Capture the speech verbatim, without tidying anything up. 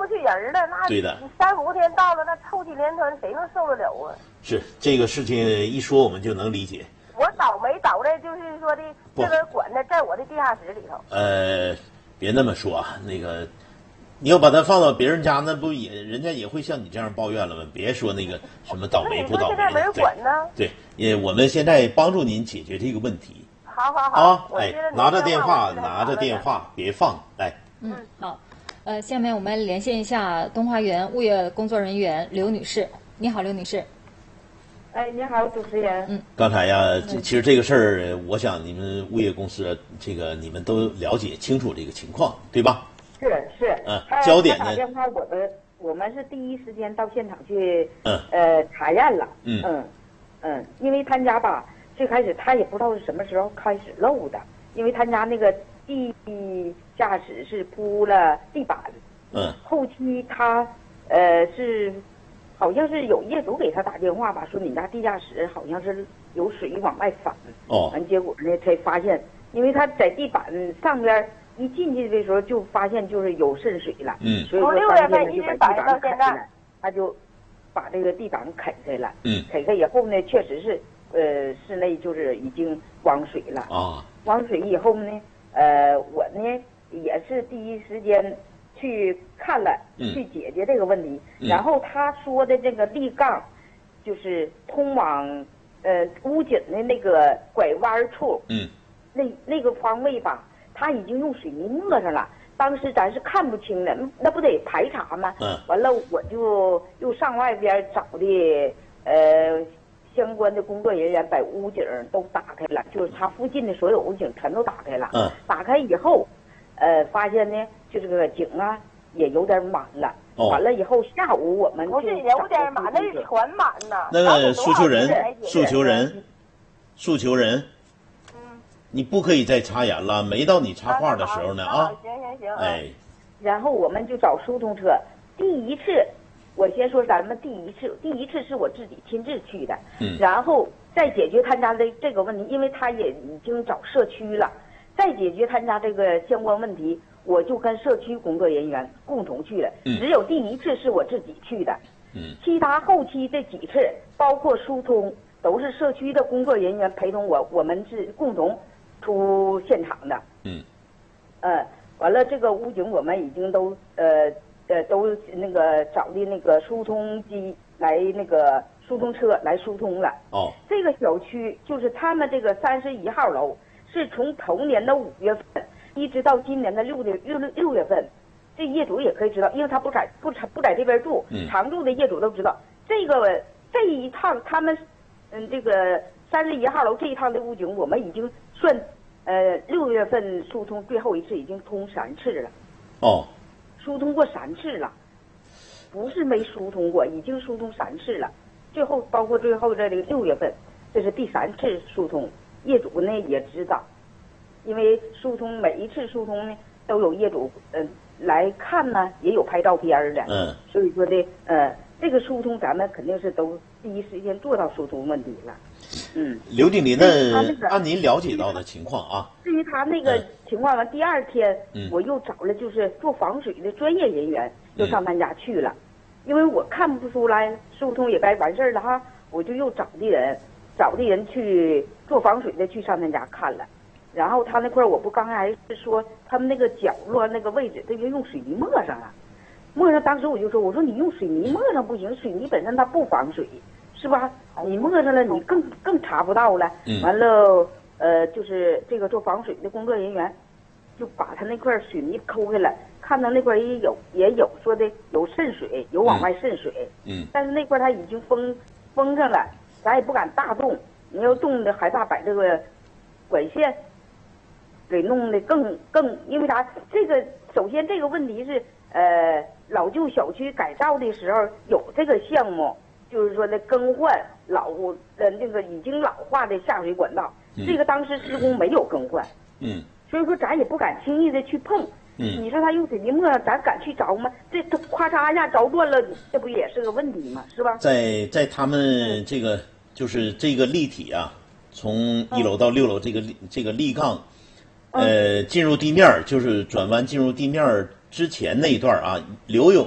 去人了，那对的， 三伏天到了，那臭气连团，谁能受得了啊？ 是这个事情一说我们就能理解。 我倒霉倒在就是说的这个管子在我的地下室里头。 呃，别那么说啊，那个你要把它放到别人家，那不也人家也会像你这样抱怨了吗？别说那个什么倒霉不倒霉的。 现在没人管呢。 对，也我们现在帮助您解决这个问题。 好好好。 啊，哎，拿着电话，拿着电话，别放，来。 嗯，好。呃，下面我们连线一下东华园物业工作人员刘女士。你好，刘女士。 哎，你好，主持人。 嗯，刚才呀，其实这个事儿，我想你们物业公司这个你们都了解清楚这个情况，对吧？ 是是。 嗯，焦点呢？ 打电话，我们我们是第一时间到现场去， 嗯， 呃，查验了。 嗯嗯嗯，因为他家吧，最开始他也不知道是什么时候开始漏的，因为他家那个地下室是铺了地板。 嗯。 后期他呃是。好像是有业主给他打电话吧，说你家地下室好像是有水往外反。 哦。 完结果呢，才发现，因为他在地板上边一进去的时候就发现就是有渗水了。 嗯。 所以说六月份一直反映到现在， 他就把这个地板啃开了。 嗯。 啃开以后呢，确实是呃室内就是已经汪水了。 啊。 汪水以后呢，呃，我呢也是第一时间。去看了，去解决这个问题。 嗯、 然后他说的这个立杠，就是通往呃屋顶的那个拐弯处， 嗯， 那那个方位吧，他已经用水泥抹上了。当时咱是看不清的，那不得排查吗？ 嗯。 完了，我就又上外边找的呃相关的工作人员，把屋顶都打开了，就是他附近的所有屋顶全都打开了。 嗯。 打开以后。呃，发现呢，就这个井啊，也有点满了。 哦。 完了以后，下午我们不是有点满，那是全满呐。 那个诉求人，诉求人，诉求人， 嗯， 你不可以再插言了，没到你插话的时候呢啊。 行行行。 哎。 然后我们就找疏通车。第一次，我先说咱们第一次，第一次是我自己亲自去的。 嗯。 然后再解决他家的这个问题，因为他也已经找社区了。再解决他家这个相关问题，我就跟社区工作人员共同去了。 嗯。 只有第一次是我自己去的。 嗯。 其他后期这几次，包括疏通，都是社区的工作人员陪同我，我们是共同出现场的。 嗯。 呃，完了，这个屋顶我们已经都呃呃都那个找的那个疏通机来那个疏通车来疏通了。 哦。 这个小区就是他们这个三十一号楼。是从头年的五月份一直到今年的六月六六月份，这业主也可以知道，因为他不在不不在这边住，常住的业主都知道。这个这一趟他们，嗯，这个三十一号楼这一趟的屋顶，我们已经算，呃，六月份疏通最后一次已经通三次了。 哦。 疏通过三次了，不是没疏通过，已经疏通三次了。最后包括最后这个六月份，这是第三次疏通。业主呢也知道，因为疏通每一次疏通呢都有业主嗯、呃、来看呢，也有拍照片的。 嗯。 所以说的呃这个疏通咱们肯定是都第一时间做到疏通问题了。嗯。 刘经理呢，按您了解到的情况啊。 至于他那个情况完，第二天、 嗯、 我又找了就是做防水的专业人员，又上他家去了， 嗯、 因为我看不出来疏通也该完事儿了哈，我就又找的人。找的人去做防水的去上他家看了，然后他那块儿我不刚才是说他们那个角落那个位置他就用水泥抹上了，抹上当时我就说我说你用水泥抹上不行，水泥本身它不防水是吧？你抹上了你更更查不到了。 嗯。 完了呃就是这个做防水的工作人员就把他那块水泥抠开了，看到那块也有也有说的有渗水，有往外渗水。 嗯。 但是那块他已经封封上了。咱也不敢大动，你要动的害怕把这个管线给弄得更更，因为啥？这个首先这个问题是呃老旧小区改造的时候有这个项目，就是说的更换老呃那个已经老化的下水管道， 嗯、 这个当时施工没有更换， 嗯， 所以说咱也不敢轻易的去碰。 嗯， 你说他用水泥抹，咱敢去着吗？这他咔嚓一下着断了，这不也是个问题吗？是吧？ 在在他们这个就是这个立体啊，从一楼到六楼这个这个立杠，呃，进入地面就是转弯进入地面之前那一段啊，留有